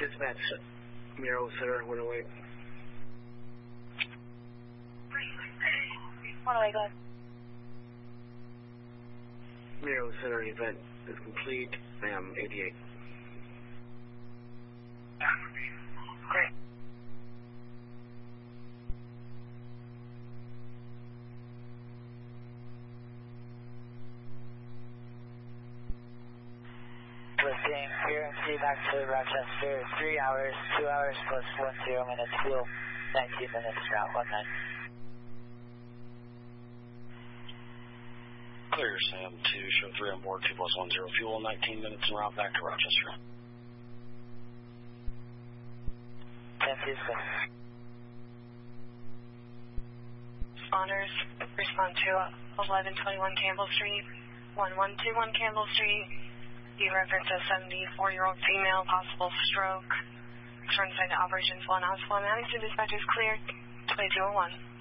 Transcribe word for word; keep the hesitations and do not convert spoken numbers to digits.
Dispatch, Miro Center, one oh eight. one oh eight, go ahead. Miro Center event is complete. I am eighty-eight. Great. Lifting here and see back to Rochester, three hours, two hours plus one zero minutes, fuel, nineteen minutes, route one nine. Clear, Sam two, show three on board, two plus one zero, fuel, nineteen minutes en route back to Rochester. ten two, six. Responders, respond to eleven twenty-one Campbell Street, one one two one Campbell Street. You reference a seventy-four-year-old female, possible stroke. Turn side to operations one, house one, Madison dispatch is cleared, twenty-two oh one.